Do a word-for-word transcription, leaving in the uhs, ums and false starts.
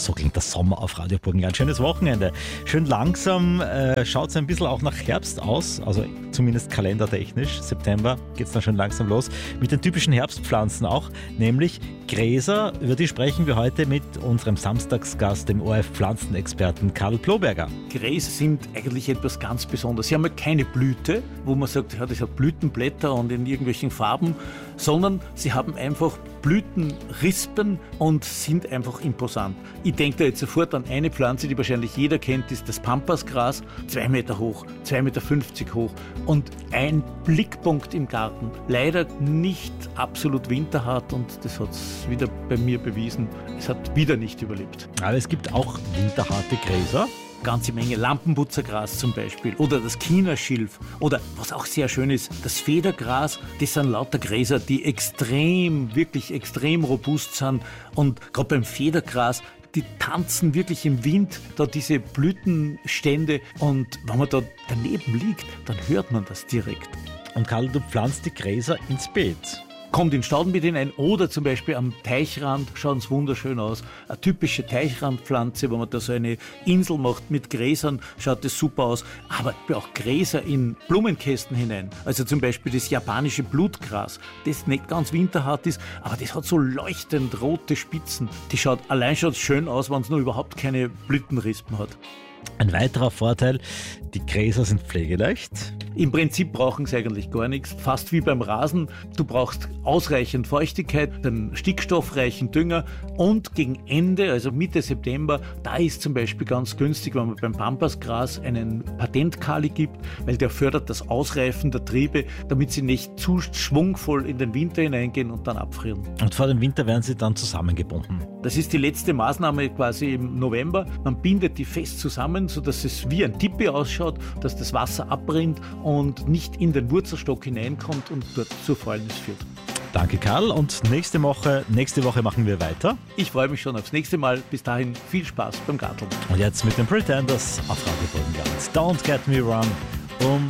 So klingt der Sommer auf Radio Burgenland. Schönes Wochenende. Schön langsam äh, schaut es ein bisschen auch nach Herbst aus, also zumindest kalendertechnisch. September geht es dann schon langsam los mit den typischen Herbstpflanzen auch, nämlich Gräser. Über die sprechen wir heute mit unserem Samstagsgast, dem O R F-Pflanzenexperten Karl Ploberger. Gräser sind eigentlich etwas ganz Besonderes. Sie haben ja keine Blüte, wo man sagt, ja, das hat Blütenblätter und in irgendwelchen Farben, sondern sie haben einfach Blütenrispen und sind einfach imposant. Ich denke da jetzt sofort an eine Pflanze, die wahrscheinlich jeder kennt, ist das Pampasgras. Zwei Meter hoch, zwei Meter fünfzig hoch und ein Blickpunkt im Garten. Leider nicht absolut winterhart und das hat es wieder bei mir bewiesen. Es hat wieder nicht überlebt. Aber es gibt auch winterharte Gräser. Ganze Menge Lampenputzergras zum Beispiel oder das Chinaschilf oder was auch sehr schön ist, das Federgras. Das sind lauter Gräser, die extrem, wirklich extrem robust sind und gerade beim Federgras, die tanzen wirklich im Wind, da diese Blütenstände und wenn man da daneben liegt, dann hört man das direkt. Und Karl, du pflanzt die Gräser ins Beet. Kommt in Staudenbeet hinein oder zum Beispiel am Teichrand, schauen es wunderschön aus. Eine typische Teichrandpflanze, wenn man da so eine Insel macht mit Gräsern, schaut das super aus. Aber auch Gräser in Blumenkästen hinein. Also zum Beispiel das japanische Blutgras, das nicht ganz winterhart ist, aber das hat so leuchtend rote Spitzen. Die schaut allein schon schön aus, wenn es nur überhaupt keine Blütenrispen hat. Ein weiterer Vorteil, die Gräser sind pflegeleicht. Im Prinzip brauchen sie eigentlich gar nichts. Fast wie beim Rasen. Du brauchst ausreichend Feuchtigkeit, einen stickstoffreichen Dünger und gegen Ende, also Mitte September, da ist zum Beispiel ganz günstig, wenn man beim Pampasgras einen Patentkali gibt, weil der fördert das Ausreifen der Triebe, damit sie nicht zu schwungvoll in den Winter hineingehen und dann abfrieren. Und vor dem Winter werden sie dann zusammengebunden. Das ist die letzte Maßnahme quasi im November. Man bindet die fest zusammen, sodass es wie ein Tipi ausschaut, dass das Wasser abrinnt und nicht in den Wurzelstock hineinkommt und dort zur Fäulnis führt. Danke, Karl. Und nächste Woche, nächste Woche machen wir weiter. Ich freue mich schon aufs nächste Mal. Bis dahin viel Spaß beim Garteln. Und jetzt mit den Pretenders auf Radio Burgenland. Don't Get Me Wrong um